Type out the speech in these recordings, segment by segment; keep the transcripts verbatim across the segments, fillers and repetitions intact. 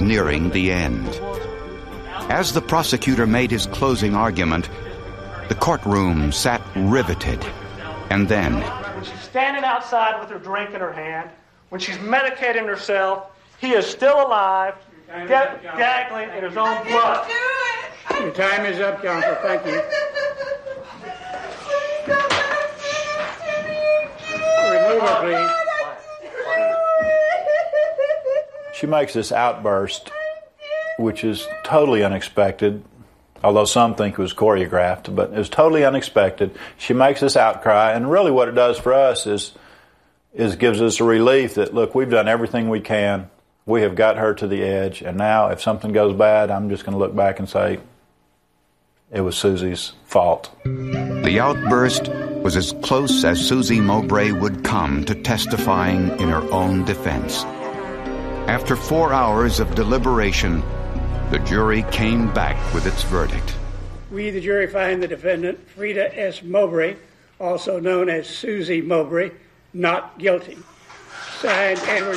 was nearing the end. As the prosecutor made his closing argument, the courtroom sat riveted. And then, when she's standing outside with her drink in her hand, when she's medicating herself, he is still alive, ga- gaggling in his own blood. Your time is up, counsel. Thank you. Remove her, please. She makes this outburst, which is totally unexpected, although some think it was choreographed, but it was totally unexpected. She makes this outcry, and really what it does for us is, is gives us a relief that, look, we've done everything we can. We have got her to the edge, and now if something goes bad, I'm just going to look back and say, it was Susie's fault. The outburst was as close as Susie Mowbray would come to testifying in her own defense. After four hours of deliberation, the jury came back with its verdict. We, the jury, find the defendant, Freda S. Mowbray, also known as Susie Mowbray, not guilty. Signed, Edward.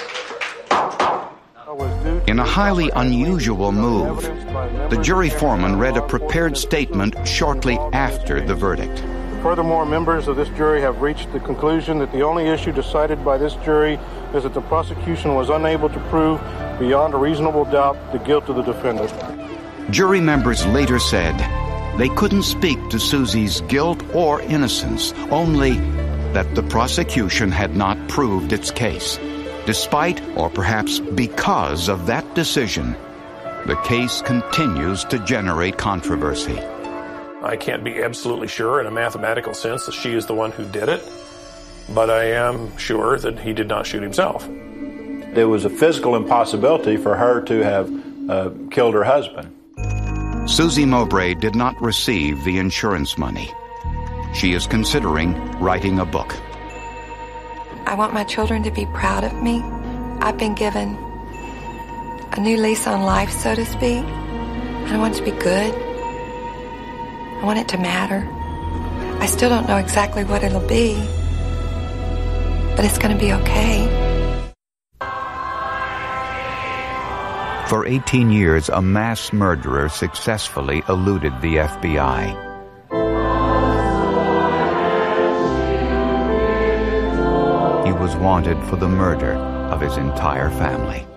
In a highly unusual move, the jury foreman read a prepared statement shortly after the verdict. Furthermore, members of this jury have reached the conclusion that the only issue decided by this jury is that the prosecution was unable to prove beyond a reasonable doubt the guilt of the defendant. Jury members later said they couldn't speak to Susie's guilt or innocence, only that the prosecution had not proved its case. Despite, or perhaps because of that decision, the case continues to generate controversy. I can't be absolutely sure in a mathematical sense that she is the one who did it, but I am sure that he did not shoot himself. There was a physical impossibility for her to have uh, killed her husband. Susie Mowbray did not receive the insurance money. She is considering writing a book. I want my children to be proud of me. I've been given a new lease on life, so to speak. And I want it to be good. I want it to matter. I still don't know exactly what it'll be, but it's going to be okay. For eighteen years, a mass murderer successfully eluded the F B I. He was wanted for the murder of his entire family.